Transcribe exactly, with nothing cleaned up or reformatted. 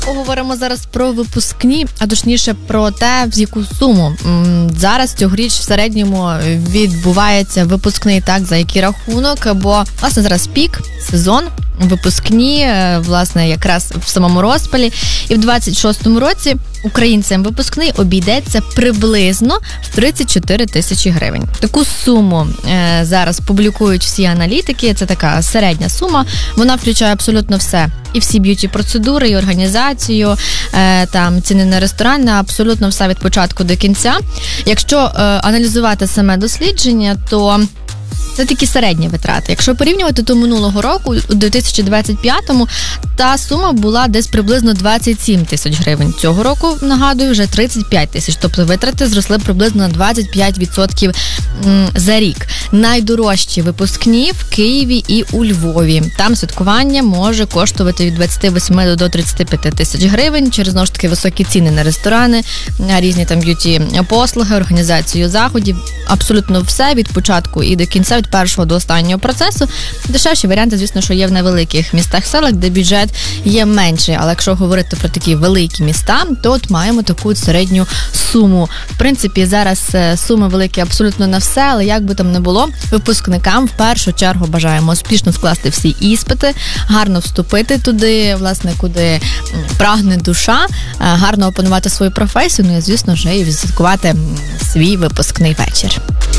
Поговоримо зараз про випускні, а точніше про те, в яку суму зараз цьогоріч в середньому відбувається випускний, так, за який рахунок, бо, власне, зараз пік, сезон, випускні, власне, якраз в самому розпалі. І в двадцять шостому році українцям випускний обійдеться приблизно в тридцять чотири тисячі гривень. Таку суму е, зараз публікують всі аналітики, це така середня сума, вона включає абсолютно все. І всі б'юті-процедури, і організацію, е, там, ціни на ресторан, абсолютно все від початку до кінця. Якщо е, аналізувати саме дослідження, то це такі середні витрати. Якщо порівнювати, то минулого року, у дві тисячі двадцять п'ятому, та сума була десь приблизно двадцять сім тисяч гривень. Цього року, нагадую, вже тридцять п'ять тисяч. Тобто витрати зросли приблизно на двадцять п'ять відсотків за рік. Найдорожчі випускні в Києві і у Львові. Там святкування може коштувати від двадцять вісім до тридцять п'ять тисяч гривень через, знову ж таки, високі ціни на ресторани, на різні там б'юті-послуги, організацію заходів. Абсолютно все від початку і до кінця, від першого до останнього процесу. Дешевші варіанти, звісно, що є в невеликих містах, селах, де бюджет є менший. Але якщо говорити про такі великі міста, то от маємо таку середню суму. В принципі, зараз суми великі абсолютно на все, але як би там не було, випускникам в першу чергу бажаємо успішно скласти всі іспити, гарно вступити туди, власне, куди прагне душа, гарно опанувати свою професію, ну і, звісно ж, і відсвяткувати свій випускний вечір.